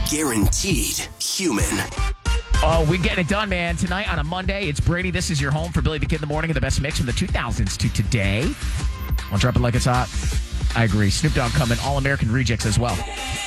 Guaranteed human. Oh, we're getting it done, man. Tonight on a Monday, it's Brady. This is your home for Billy the Kid in the Morning and the best mix from the 2000s to today. I'll drop it like it's hot. I agree. Snoop Dogg coming. All-American Rejects as well.